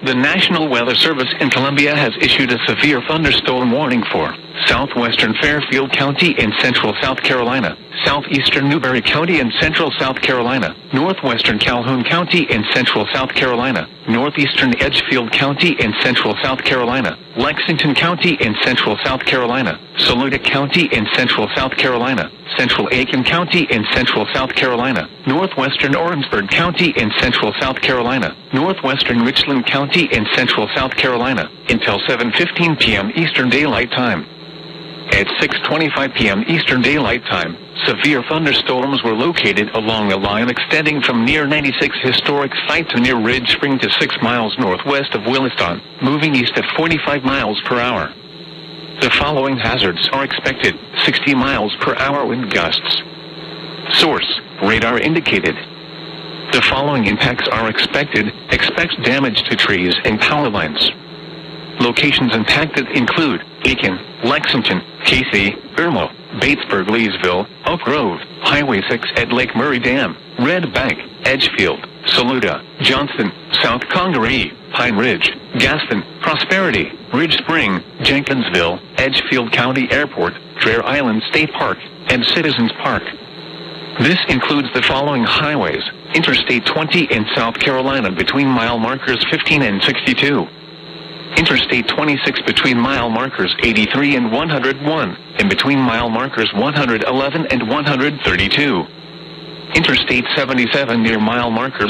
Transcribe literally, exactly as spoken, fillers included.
The National Weather Service in Columbia has issued a severe thunderstorm warning for southwestern Fairfield County in central South Carolina, southeastern Newberry County in central South Carolina, northwestern Calhoun County in central South Carolina, northeastern Edgefield County in central South Carolina, Lexington County in central South Carolina, Saluda County in central South Carolina, central Aiken County in central South Carolina, northwestern Orangeburg County in central South Carolina, northwestern Richland County in central South Carolina, until seven fifteen p m Eastern Daylight Time. At six twenty-five p m Eastern Daylight Time, severe thunderstorms were located along a line extending from near ninety-six Historic Site to near Ridge Spring to six miles northwest of Williston, moving east at forty-five miles per hour. The following hazards are expected: sixty miles per hour wind gusts. Source: radar indicated. The following impacts are expected: expect damage to trees and power lines. Locations impacted include Aiken, Lexington, Casey, Irmo, Batesburg, Leesville, Oak Grove, Highway six at Lake Murray Dam, Red Bank, Edgefield, Saluda, Johnston, South Congaree, Pine Ridge, Gaston, Prosperity, Ridge Spring, Jenkinsville, Edgefield County Airport, Traer Island State Park, and Citizens Park. This includes the following highways: Interstate twenty in South Carolina between mile markers fifteen and sixty-two. Interstate twenty-six between mile markers eighty-three and one hundred one, and between mile markers one hundred eleven and one hundred thirty-two. Interstate seventy-seven near mile markers